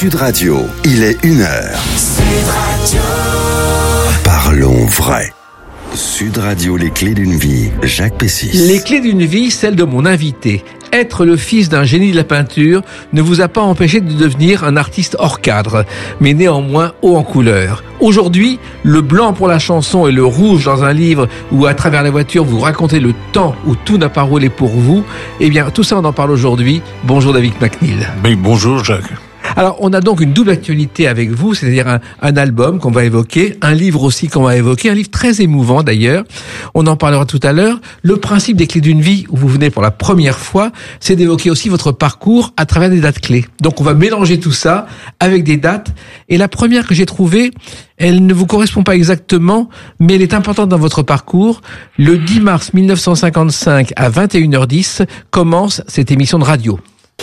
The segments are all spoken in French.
Sud Radio, il est 1h. Sud Radio. Parlons vrai. Sud Radio, les clés d'une vie, Jacques Pessis. Les clés d'une vie, celle de mon invité. Être le fils d'un génie de la peinture ne vous a pas empêché de devenir un artiste hors cadre, mais néanmoins haut en couleur. Aujourd'hui, le blanc pour la chanson et le rouge dans un livre où à travers la voiture vous racontez le temps où tout n'a pas roulé pour vous, eh bien tout ça on en parle aujourd'hui. Bonjour David McNeill. Oui, bonjour Jacques. Alors, on a donc une double actualité avec vous, c'est-à-dire un album qu'on va évoquer, un livre aussi qu'on va évoquer, un livre très émouvant d'ailleurs. On en parlera tout à l'heure. Le principe des clés d'une vie, où vous venez pour la première fois, c'est d'évoquer aussi votre parcours à travers des dates clés. Donc, on va mélanger tout ça avec des dates. Et la première que j'ai trouvée, elle ne vous correspond pas exactement, mais elle est importante dans votre parcours. Le 10 mars 1955 à 21h10 commence cette émission de radio.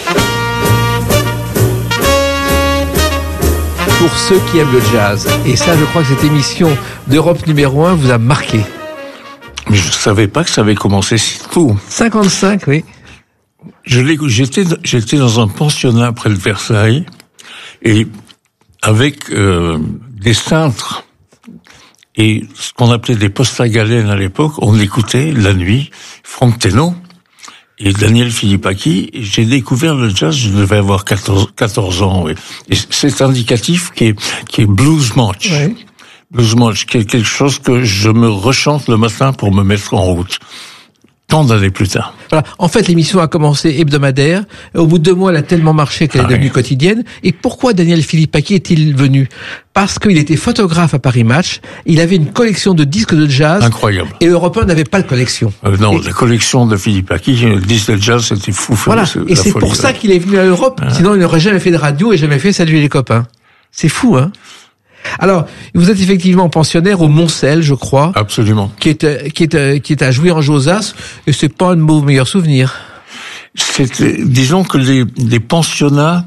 Pour ceux qui aiment le jazz. Et ça, je crois que cette émission d'Europe numéro 1 vous a marqué. Mais je ne savais pas que ça avait commencé si tôt. 55, oui. J'étais dans un pensionnat près de Versailles, et avec des cintres et ce qu'on appelait des postagalènes à l'époque, on écoutait la nuit Franck Thénault et Daniel Philippaki. J'ai découvert le jazz, je devais avoir 14 ans. Oui. Et c'est indicatif qui est blues march. Oui. Blues march, qui est quelque chose que je me rechante le matin pour me mettre en route. Tant d'années plus tard. Voilà. En fait, l'émission a commencé hebdomadaire. Au bout de 2 mois, elle a tellement marché qu'elle est devenue quotidienne. Et pourquoi Daniel Philippaki est-il venu? Parce qu'il était photographe à Paris Match. Il avait une collection de disques de jazz. Incroyable. Et Europe 1 n'avait pas de collection. La collection de Philippaki, le disque de jazz, c'était fou. Voilà. Et c'est pour ça qu'il est venu à Europe. Sinon, il n'aurait jamais fait de radio et jamais fait Salut les copains. C'est fou, hein? Alors, vous êtes effectivement pensionnaire au Moncel, je crois. Absolument. Qui est à Jouy-en-Josas, et c'est pas un de vos meilleurs souvenirs. Disons que les pensionnats,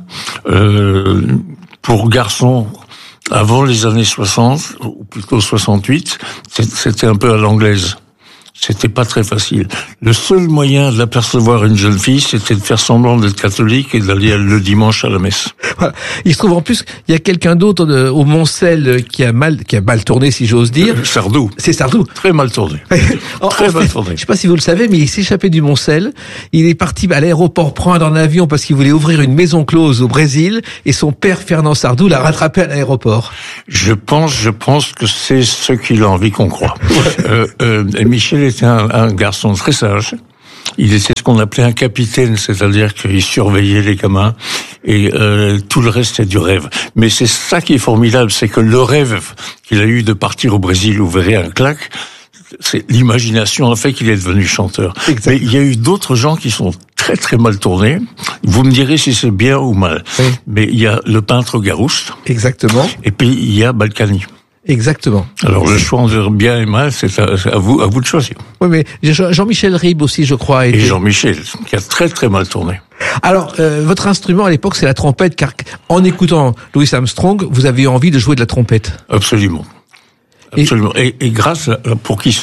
pour garçons, avant les années 60, ou plutôt 68, c'était un peu à l'anglaise. C'était pas très facile. Le seul moyen d'apercevoir une jeune fille, c'était de faire semblant d'être catholique et d'aller le dimanche à la messe. Voilà. Il se trouve en plus, il y a quelqu'un d'autre au Moncel qui a mal tourné, si j'ose dire. Sardou. C'est Sardou. Très mal tourné. Très mal tourné. Je sais pas si vous le savez, mais il s'est échappé du Moncel. Il est parti à l'aéroport prendre un avion parce qu'il voulait ouvrir une maison close au Brésil, et son père Fernand Sardou l'a rattrapé à l'aéroport. Je pense que c'est ce qu'il a envie qu'on croit. Michel était un garçon très sage. Il était ce qu'on appelait un capitaine, c'est-à-dire qu'il surveillait les gamins, et tout le reste est du rêve. Mais c'est ça qui est formidable, c'est que le rêve qu'il a eu de partir au Brésil, vous verrez un claque, c'est l'imagination en fait qu'il est devenu chanteur. Exactement. Mais il y a eu d'autres gens qui sont très très mal tournés. Vous me direz si c'est bien ou mal. Oui. Mais il y a le peintre Garouste. Exactement. Et puis il y a Balkany. Exactement. Alors le choix entre bien et mal, c'est à vous de choisir. Oui, mais Jean-Michel Ribes aussi, je crois. Et Jean-Michel, qui a très très mal tourné. Alors, votre instrument à l'époque, c'est la trompette, car en écoutant Louis Armstrong, vous avez eu envie de jouer de la trompette. Absolument. Absolument. Et grâce pour qui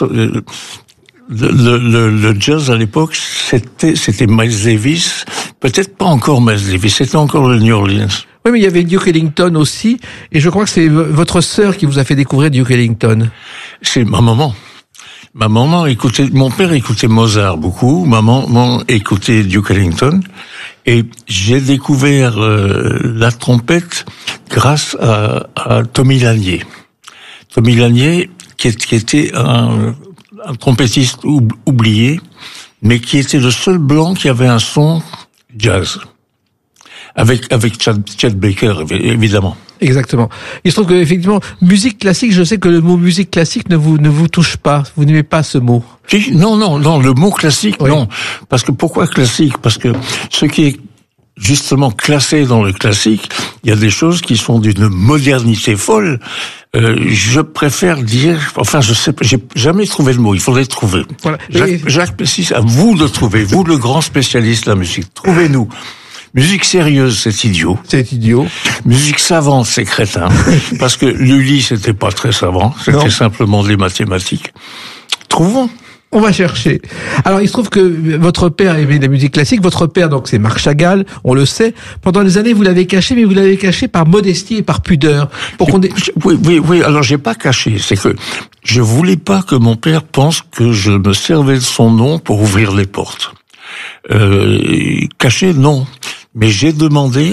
le jazz à l'époque, c'était Miles Davis, peut-être pas encore Miles Davis, c'était encore le New Orleans. Oui, mais il y avait Duke Ellington aussi, et je crois que c'est votre sœur qui vous a fait découvrir Duke Ellington. C'est ma maman. Ma maman écoutait, mon père écoutait Mozart beaucoup, maman écoutait Duke Ellington, et j'ai découvert la trompette grâce à Tommy Lanier. Tommy Lanier, qui était un trompettiste oublié, mais qui était le seul blanc qui avait un son jazz. Avec Chet Baker, évidemment. Exactement. Il se trouve que, effectivement, musique classique, je sais que le mot musique classique ne vous touche pas. Vous n'aimez pas ce mot. Non, le mot classique, oui. Non. Parce que pourquoi classique? Parce que ce qui est justement classé dans le classique, il y a des choses qui sont d'une modernité folle. Je préfère dire, enfin, je sais pas, j'ai jamais trouvé le mot, il faudrait le trouver. Voilà. Jacques Pessis, à vous de trouver, vous le grand spécialiste de la musique, trouvez-nous. Musique sérieuse, c'est idiot. C'est idiot. Musique savante, c'est crétin. Parce que Lully, c'était pas très savant, c'était simplement des mathématiques. Trouvons. On va chercher. Alors, il se trouve que votre père aimait la musique classique. Votre père, donc, c'est Marc Chagall, on le sait. Pendant des années, vous l'avez caché, mais vous l'avez caché par modestie et par pudeur. Oui. Alors, j'ai pas caché. C'est que je voulais pas que mon père pense que je me servais de son nom pour ouvrir les portes. Caché, non. Mais j'ai demandé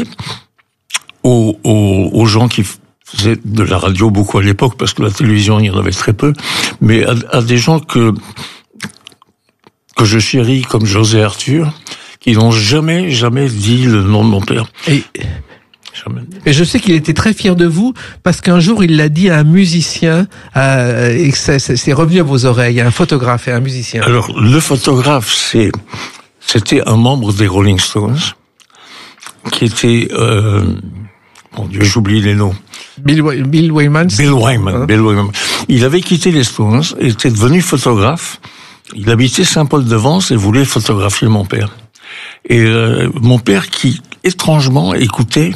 aux gens qui faisaient de la radio beaucoup à l'époque, parce que la télévision, il y en avait très peu, mais à des gens que je chéris comme José Arthur, qui n'ont jamais dit le nom de mon père. Et je sais qu'il était très fier de vous, parce qu'un jour, il l'a dit à un musicien, et que c'est revenu à vos oreilles, à un photographe et un musicien. Alors, le photographe, c'était un membre des Rolling Stones, qui était, mon Dieu, j'oublie les noms. Bill Wyman. Bill Wyman. Il avait quitté les Stones, était devenu photographe. Il habitait Saint-Paul-de-Vence et voulait photographier mon père. Et mon père, qui étrangement écoutait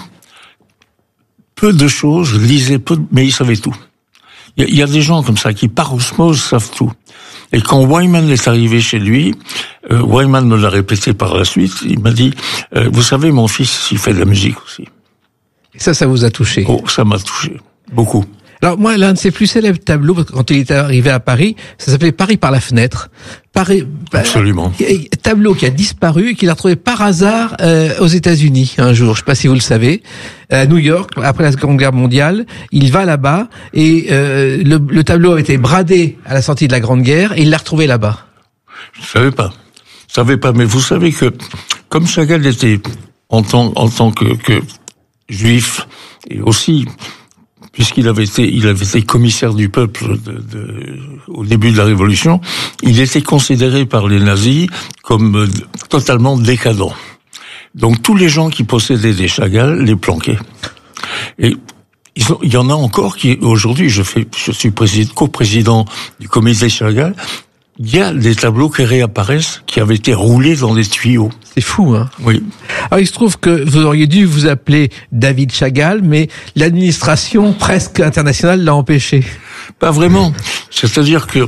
peu de choses, lisait peu, mais il savait tout. Il y a des gens comme ça qui, par osmose, savent tout. Et quand Wyman est arrivé chez lui, Wyman me l'a répété par la suite, il m'a dit, vous savez, mon fils, il fait de la musique aussi. Et ça vous a touché? Oh, ça m'a touché. Beaucoup. Alors moi, l'un de ses plus célèbres tableaux, quand il est arrivé à Paris, ça s'appelait Paris par la fenêtre. Absolument. Tableau qui a disparu et qu'il a retrouvé par hasard aux États-Unis un jour. Je sais pas si vous le savez. À New York, après la Seconde Guerre mondiale, il va là-bas et le tableau avait été bradé à la sortie de la Grande Guerre et il l'a retrouvé là-bas. Je savais pas. Mais vous savez que comme Chagall était en tant que juif et aussi puisqu'il avait été commissaire du peuple au début de la Révolution, il était considéré par les nazis comme totalement décadent. Donc tous les gens qui possédaient des Chagall les planquaient. Et il y en a encore qui, aujourd'hui, je suis coprésident du comité Chagall, il y a des tableaux qui réapparaissent, qui avaient été roulés dans des tuyaux. C'est fou, hein? Oui. Alors, il se trouve que vous auriez dû vous appeler David Chagall, mais l'administration presque internationale l'a empêché. Pas vraiment. C'est-à-dire que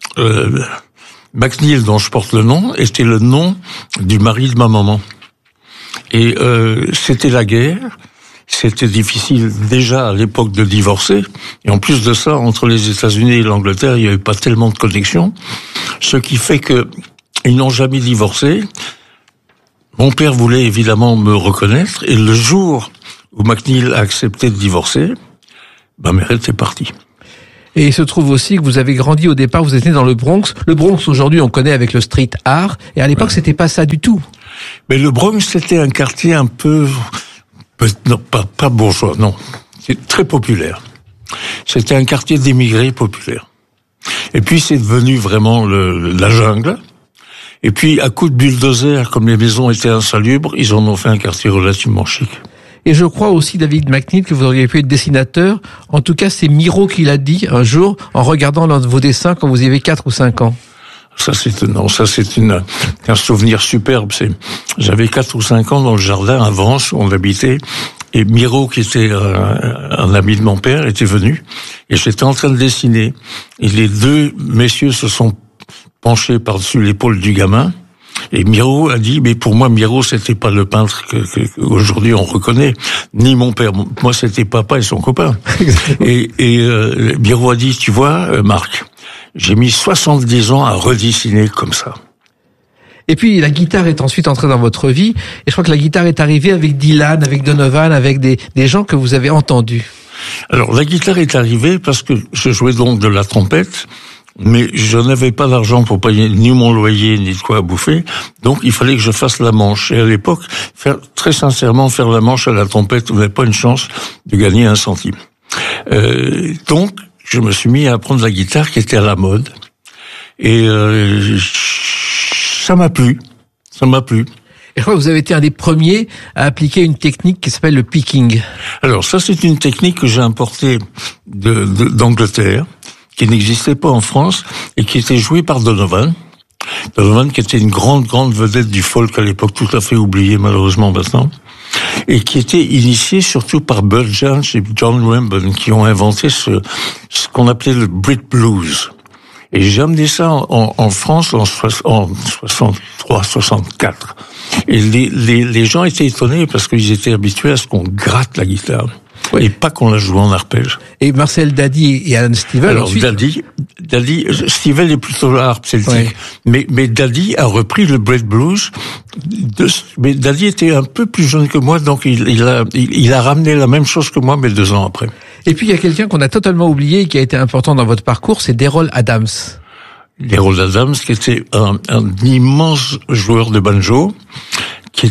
McNeil, dont je porte le nom, était le nom du mari de ma maman. Et c'était la guerre. C'était difficile déjà à l'époque de divorcer. Et en plus de ça, entre les États-Unis et l'Angleterre, il n'y avait pas tellement de connexion. Ce qui fait que ils n'ont jamais divorcé. Mon père voulait évidemment me reconnaître. Et le jour où McNeil a accepté de divorcer, ma mère était partie. Et il se trouve aussi que vous avez grandi au départ, vous étiez dans le Bronx. Le Bronx, aujourd'hui, on connaît avec le street art. Et à l'époque, c'était pas ça du tout. Mais le Bronx, c'était un quartier un peu... Non, pas bourgeois, non. C'est très populaire. C'était un quartier d'émigrés populaire. Et puis c'est devenu vraiment la jungle. Et puis à coup de bulldozer, comme les maisons étaient insalubres, ils en ont fait un quartier relativement chic. Et je crois aussi, David McNeil, que vous auriez pu être dessinateur. En tout cas, c'est Miro qui l'a dit un jour en regardant l'un de vos dessins quand vous y avez 4 ou 5 ans. Ça c'est un souvenir superbe. J'avais 4 ou 5 ans dans le jardin à Vence où on habitait, et Miro, qui était un ami de mon père, était venu, et j'étais en train de dessiner. Et les deux messieurs se sont penchés par-dessus l'épaule du gamin, et Miro a dit, mais pour moi Miro c'était pas le peintre que aujourd'hui on reconnaît, ni mon père. Moi c'était papa et son copain. et Miro a dit, tu vois, Marc, j'ai mis 70 ans à redessiner comme ça. Et puis la guitare est ensuite entrée dans votre vie, et je crois que la guitare est arrivée avec Dylan, avec Donovan, avec des gens que vous avez entendus. Alors la guitare est arrivée parce que je jouais donc de la trompette, mais je n'avais pas d'argent pour payer ni mon loyer ni de quoi à bouffer, donc il fallait que je fasse la manche. Et à l'époque, très sincèrement, faire la manche à la trompette, vous n'avez pas une chance de gagner 1 centime. Donc je me suis mis à apprendre la guitare qui était à la mode, et ça m'a plu. Et je crois que vous avez été un des premiers à appliquer une technique qui s'appelle le picking. Alors ça, c'est une technique que j'ai importée d'Angleterre, qui n'existait pas en France, et qui était jouée par Donovan. Donovan, qui était une grande vedette du folk à l'époque, tout à fait oubliée malheureusement maintenant, et qui était initié surtout par Bud Jones et John Wemben, qui ont inventé ce qu'on appelait le Brit Blues. Et j'ai amené ça en France en 63, 64. Et les gens étaient étonnés parce qu'ils étaient habitués à ce qu'on gratte la guitare. Oui. Et pas qu'on la joue en arpège. Et Marcel Dady et Alan Stivell. Alors ensuite... Dady, Stivell est plutôt l'harpe celtique, mais Dady a repris le Bread Blues. Mais Dady était un peu plus jeune que moi, donc il a ramené la même chose que moi, mais 2 ans après. Et puis il y a quelqu'un qu'on a totalement oublié et qui a été important dans votre parcours, c'est Darold Adams. Darold Adams, qui était un immense joueur de banjo, qui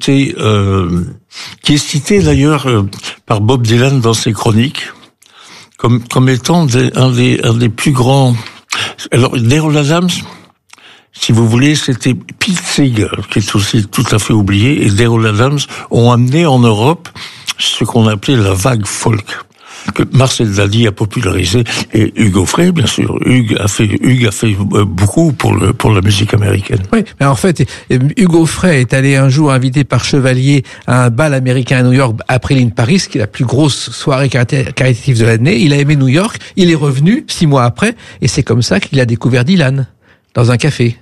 est cité d'ailleurs par Bob Dylan dans ses chroniques comme étant un des plus grands. Alors Darold Adams, si vous voulez, c'était Pete Seeger qui est aussi tout à fait oublié, et Darold Adams ont amené en Europe ce qu'on appelait la vague folk, que Marcel Dady a popularisé, et Hugo Frey, bien sûr. Hugues a fait beaucoup pour la musique américaine. Oui, mais en fait, Hugo Frey est allé un jour invité par Chevalier à un bal américain à New York après l'In Paris, qui est la plus grosse soirée caritative de l'année. Il a aimé New York, il est revenu 6 mois après, et c'est comme ça qu'il a découvert Dylan, dans un café.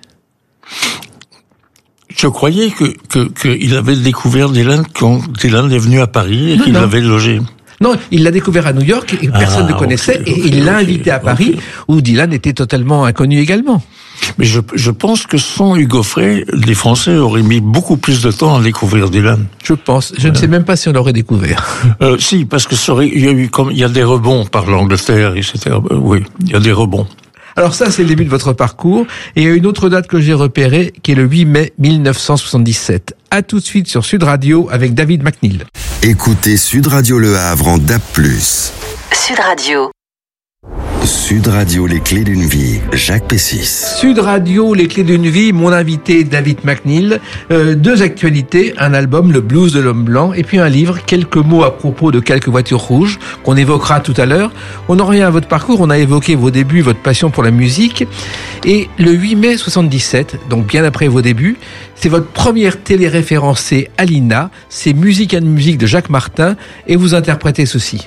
Je croyais qu'il avait découvert Dylan quand Dylan est venu à Paris et qu'il l'avait logé. Non, il l'a découvert à New York et personne ne connaissait, et il l'a invité à Paris, où Dylan était totalement inconnu également. Mais je pense que sans Hugo Frey, les Français auraient mis beaucoup plus de temps à découvrir Dylan. Je pense. Je ne sais même pas si on l'aurait découvert. Si, parce que il y a des rebonds par l'Angleterre, etc. Oui, il y a des rebonds. Alors ça, c'est le début de votre parcours. Et il y a une autre date que j'ai repérée, qui est le 8 mai 1977. À tout de suite sur Sud Radio avec David McNeil. Écoutez Sud Radio Le Havre en DAB+. Sud Radio. Sud Radio, les clés d'une vie, Jacques Pessis. Sud Radio, les clés d'une vie, mon invité David McNeil. 2 actualités, un album, Le Blues de l'Homme Blanc, et puis un livre, quelques mots à propos de quelques voitures rouges, qu'on évoquera tout à l'heure. On en revient à votre parcours, on a évoqué vos débuts, votre passion pour la musique. Et le 8 mai 77, donc bien après vos débuts, c'est votre première télé référencée à l'INA, c'est Musique and Musique de Jacques Martin, et vous interprétez ceci.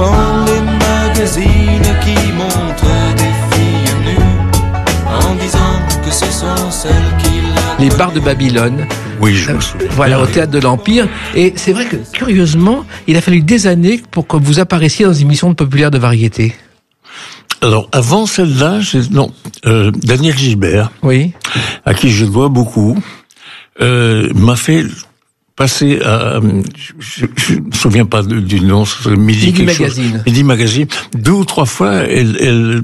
Qui montrent des filles nues en disant que ce sont celles qui Les Bars de Babylone. Oui, je me souviens. Voilà, au Théâtre de l'Empire. Et c'est vrai que, curieusement, il a fallu des années pour que vous apparaissiez dans une émission populaire de variété. Alors, avant celle-là, Daniel Gilbert, oui, à qui je dois beaucoup, m'a fait passer à, je me souviens pas du nom, c'est Midi Magazine. Midi Magazine. 2 ou 3 fois, elle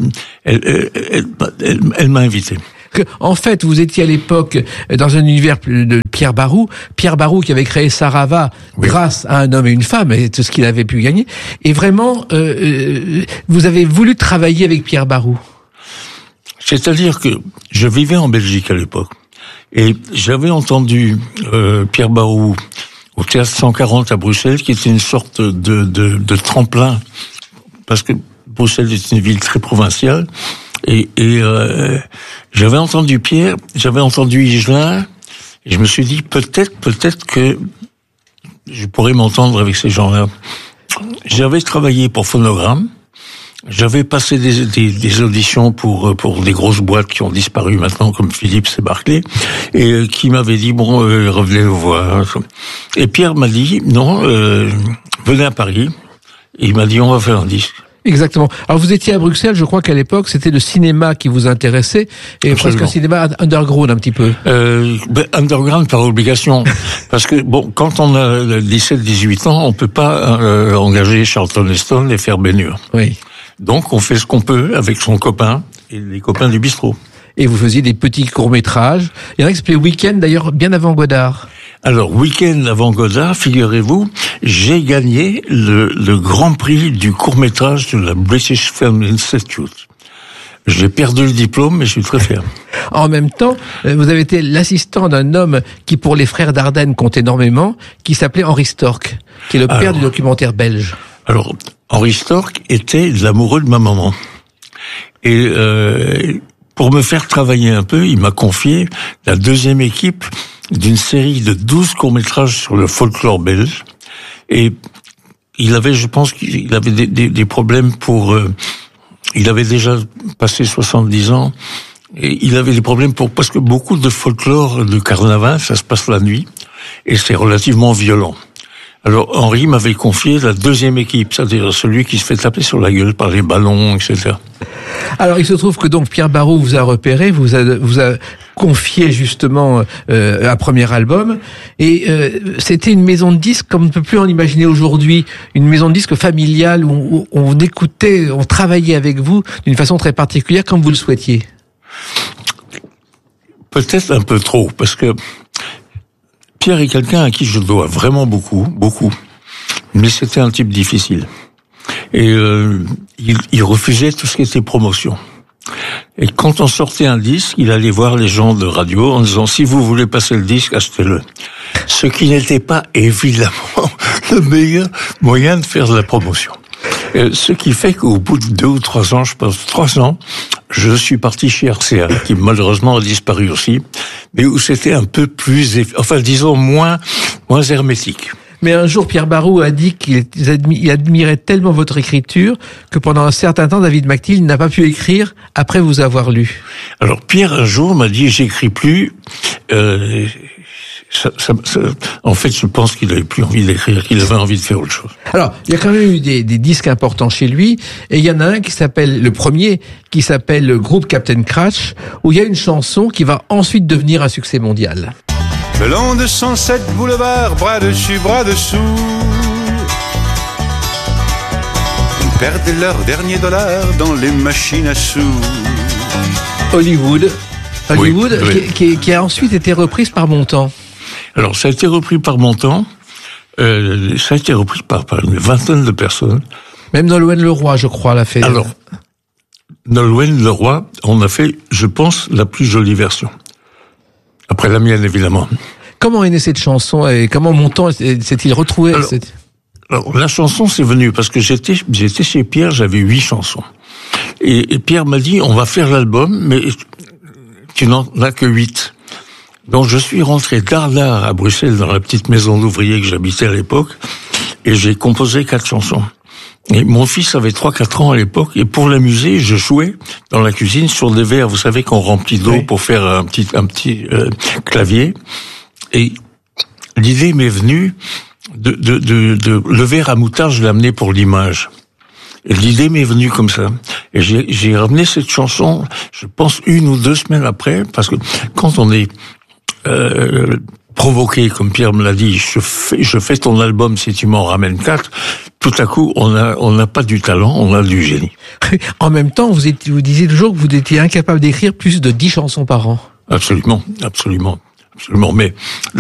m'a invité. En fait, vous étiez à l'époque dans un univers de Pierre Barou qui avait créé Sarava grâce à un homme et une femme et tout ce qu'il avait pu gagner. Et vraiment, vous avez voulu travailler avec Pierre Barou. C'est-à-dire que je vivais en Belgique à l'époque. Et j'avais entendu Pierre Barou au Théâtre 140 à Bruxelles, qui était une sorte de tremplin, parce que Bruxelles est une ville très provinciale. Et j'avais entendu Pierre, j'avais entendu Higelin, et je me suis dit peut-être que je pourrais m'entendre avec ces gens-là. J'avais travaillé pour Phonogramme. J'avais passé des auditions pour des grosses boîtes qui ont disparu maintenant, comme Philips et Barclay, et qui m'avaient dit revenez le voir. Et Pierre m'a dit non, venez à Paris. Et il m'a dit on va faire un disque. Exactement. Alors vous étiez à Bruxelles, je crois qu'à l'époque c'était le cinéma qui vous intéressait, et absolument. Presque un cinéma underground un petit peu. Underground par obligation, parce que bon, quand on a 17-18 ans, on peut pas engager Charlton Heston et faire Bénure. Oui. Donc on fait ce qu'on peut avec son copain et les copains du bistrot. Et vous faisiez des petits courts-métrages. Il y en a qui s'appelait Week-end d'ailleurs bien avant Godard. Alors, Week-end avant Godard, figurez-vous, j'ai gagné le grand prix du court-métrage de la British Film Institute. J'ai perdu le diplôme, mais je suis très fier. En même temps, vous avez été l'assistant d'un homme qui, pour les frères Dardenne, compte énormément, qui s'appelait Henri Storck, qui est le père du documentaire belge. Alors, Henri Storck était l'amoureux de ma maman. Et pour me faire travailler un peu, il m'a confié la 2e équipe d'une série de 12 courts-métrages sur le folklore belge. Et il avait, je pense qu'il avait des problèmes pour il avait déjà passé 70 ans, et il avait des problèmes parce que beaucoup de folklore, de carnaval, ça se passe la nuit, et c'est relativement violent. Alors, Henri m'avait confié la deuxième équipe, c'est-à-dire celui qui se fait taper sur la gueule par les ballons, etc. Alors, il se trouve que donc Pierre Barou vous a repéré, vous a confié justement un premier album, et c'était une maison de disques comme on ne peut plus en imaginer aujourd'hui, une maison de disques familiale où on écoutait, on travaillait avec vous d'une façon très particulière comme vous le souhaitiez. Peut-être un peu trop, parce que Pierre est quelqu'un à qui je dois vraiment beaucoup, mais c'était un type difficile. Et il refusait tout ce qui était promotion. Et quand on sortait un disque, il allait voir les gens de radio en disant « Si vous voulez passer le disque, achetez-le ». Ce qui n'était pas évidemment le meilleur moyen de faire de la promotion. Ce qui fait qu'au bout de 2 ou 3 ans, je pense 3 ans, je suis parti chez RCA, qui malheureusement a disparu aussi, mais où c'était un peu plus, disons moins hermétique. Mais un jour, Pierre Barou a dit qu'il admirait tellement votre écriture que pendant un certain temps, David McNeil n'a pas pu écrire après vous avoir lu. Alors Pierre, un jour, m'a dit « J'écris plus ». En fait, je pense qu'il avait plus envie d'écrire, qu'il avait envie de faire autre chose. Alors, il y a quand même eu des disques importants chez lui, et il y en a un le premier, qui s'appelle le groupe Captain Crash, où il y a une chanson qui va ensuite devenir un succès mondial. Le long de 107 boulevards, bras dessus, bras dessous, ils perdent leur dernier dollar dans les machines à sous. Hollywood, Oui. Qui a ensuite été reprise par Montand. Alors, ça a été repris par Montand, ça a été repris par une vingtaine de personnes. Même Nolwenn Leroy, je crois, l'a fait. Alors, Nolwenn Leroy, on a fait, je pense, la plus jolie version. Après la mienne, évidemment. Comment est née cette chanson et comment Montand s'est-il retrouvé? Alors, la chanson, c'est venu parce que j'étais chez Pierre, j'avais 8 chansons. Et Pierre m'a dit, on va faire l'album, mais tu n'en as que 8. Donc je suis rentré tard à Bruxelles, dans la petite maison d'ouvriers que j'habitais à l'époque, et j'ai composé 4 chansons. Et mon fils avait 3-4 ans à l'époque, et pour l'amuser, je jouais dans la cuisine sur des verres, vous savez, qu'on remplit d'eau pour faire un petit clavier. Et l'idée m'est venue de le verre à moutarde, je l'ai amené pour l'image. Et l'idée m'est venue comme ça. Et j'ai ramené cette chanson, je pense 1 ou 2 semaines après, parce que quand on est provoqué, comme Pierre me l'a dit, je fais ton album si tu m'en ramènes 4, tout à coup, on n'a pas du talent, on a du génie. En même temps, vous disiez toujours que vous étiez incapable d'écrire plus de 10 chansons par an. Absolument. Mais